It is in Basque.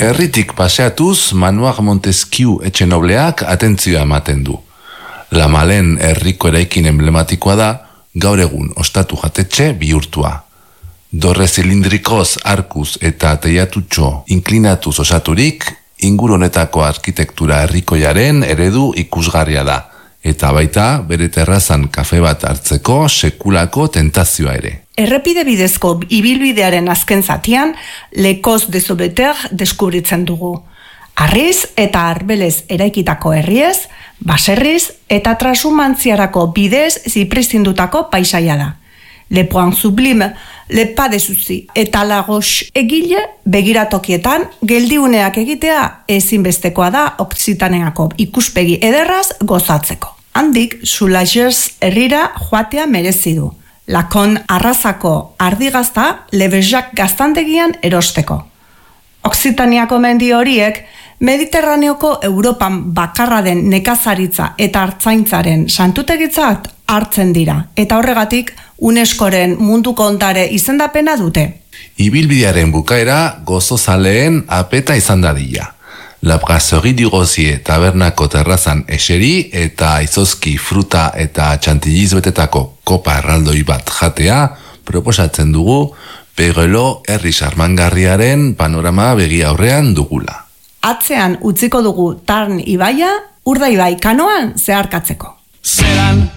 Herritik paseatuz, Manuel Montesquieu etxe nobleak atentzioa ematen du. La Malen herriko eraikin emblematikoa da, gaur egun ostatu jatetxe bihurtua. Dorre zilindrikoz, arkuz eta teiatutxo inklinatuz osaturik, inguru honetako arkitektura herrikoiaren eredu ikusgarria da, eta baita bere terrazan kafe bat hartzeko sekulako tentazioa ere. Errepide bidezko ibilbidearen azken zatian, Le Cos de Sauveterre deskubritzen dugu. Harriz eta arbelez eraikitako herriez, baserriz eta transumantziarako bidez zipristindutako paisaia da. Le Point Sublime, Le Pas de Souci eta La Roche egile begiratokietan geldiuneak egitea ezinbestekoa da Okzitaneako ikuspegi ederraz gozatzeko. Handik Soulages herrira joatea merezi du. Lakon arrazako ardigazta Le Bergerac gaztandegian erosteko. Okzitaniako mendi horiek Mediterraneoko Europan bakarra den nekazaritza eta artzaintzaren santutegitzat hartzen dira, eta horregatik UNESCOren munduko ondare izendapena dute. Ibilbidearen bukaera gozozaleen apeta izan dadila. La Brasserie du Rosier tabernako terrazan eseri eta izozki fruta eta txantilliz betetako kopa erraldoi bat jatea proposatzen dugu Perelot herri sarmangarriaren panorama begi aurrean dugula. Atzean utziko dugu Tarn ibaia, Urdaibai kanoan zeharkatzeko.